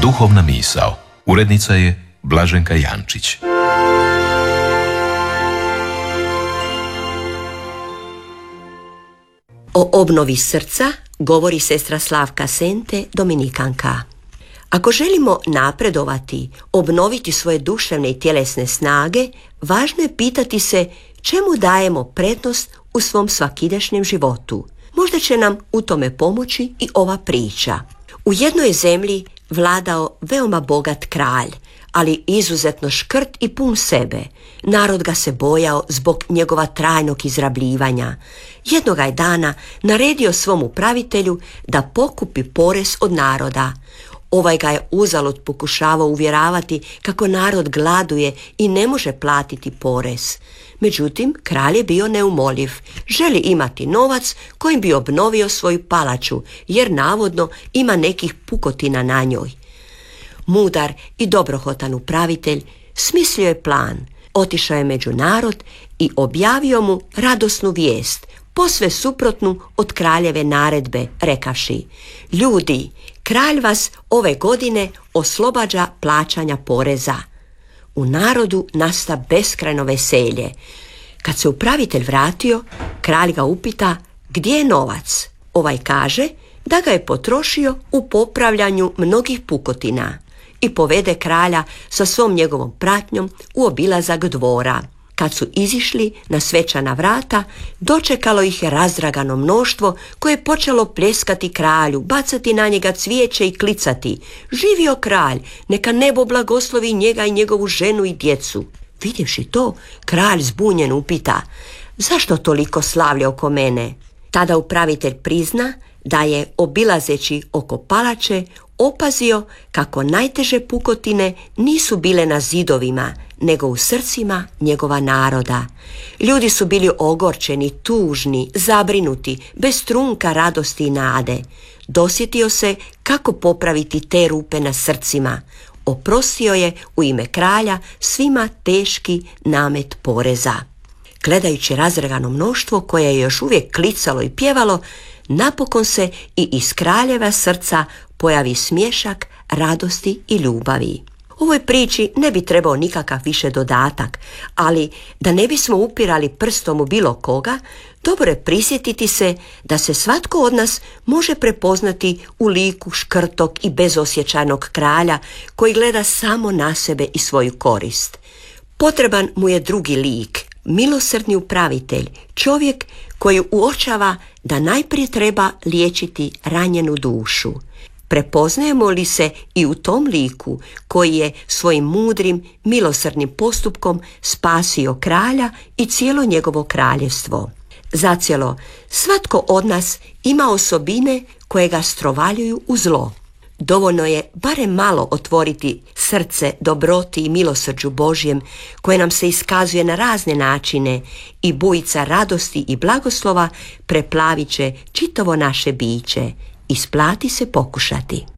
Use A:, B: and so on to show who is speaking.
A: Duhovna misao. Urednica je Blaženka Jančić.
B: O obnovi srca govori sestra Slavka Sente, dominikanka. Ako želimo napredovati, obnoviti svoje duševne i tjelesne snage, važno je pitati se čemu dajemo prednost u svom svakidašnjem životu. Možda će nam u tome pomoći i ova priča. U jednoj zemlji vladao veoma bogat kralj, ali izuzetno škrt i pun sebe. Narod ga se bojao zbog njegova trajnog izrabljivanja. Jednoga je dana naredio svom upravitelju da pokupi porez od naroda. Ovaj ga je uzalud pokušavao uvjeravati kako narod gladuje i ne može platiti porez. Međutim, kralj je bio neumoljiv. Želi imati novac kojim bi obnovio svoju palaču, jer navodno ima nekih pukotina na njoj. Mudar i dobrohotan upravitelj smislio je plan. Otišao je među narod i objavio mu radosnu vijest, posve suprotnu od kraljeve naredbe, rekavši: ljudi, kralj vas ove godine oslobađa plaćanja poreza. U narodu nasta beskrajno veselje. Kad se upravitelj vratio, kralj ga upita gdje je novac. Ovaj kaže da ga je potrošio u popravljanju mnogih pukotina i povede kralja sa svom njegovom pratnjom u obilazak dvora. Kad su izišli na svečana vrata, dočekalo ih je razdragano mnoštvo koje je počelo pljeskati kralju, bacati na njega cvijeće i klicati: živio kralj, neka nebo blagoslovi njega i njegovu ženu i djecu. Vidjevši to, kralj zbunjen upita: zašto toliko slavlje oko mene? Tada upravitelj prizna da je, obilazeći oko palače, opazio kako najteže pukotine nisu bile na zidovima, nego u srcima njegova naroda. Ljudi su bili ogorčeni, tužni, zabrinuti, bez trunka radosti i nade. Dosjetio se kako popraviti te rupe na srcima. Oprostio je u ime kralja svima teški namet poreza. Gledajući razdragano mnoštvo koje je još uvijek klicalo i pjevalo, napokon se i iz kraljeva srca pojavi smješak radosti i ljubavi. Ovoj priči ne bi trebao nikakav više dodatak, ali da ne bismo upirali prstom u bilo koga, dobro je prisjetiti se da se svatko od nas može prepoznati u liku škrtog i bezosjećajnog kralja koji gleda samo na sebe i svoju korist. Potreban mu je drugi lik, milosrdni upravitelj, čovjek koji uočava da najprije treba liječiti ranjenu dušu. Prepoznajemo li se i u tom liku koji je svojim mudrim, milosrdnim postupkom spasio kralja i cijelo njegovo kraljevstvo? Zacijelo, svatko od nas ima osobine koje ga strovaljuju u zlo. Dovoljno je barem malo otvoriti srce dobroti i milosrđu Božjem koje nam se iskazuje na razne načine i bujica radosti i blagoslova preplavit će čitavo naše biće. Isplati se pokušati.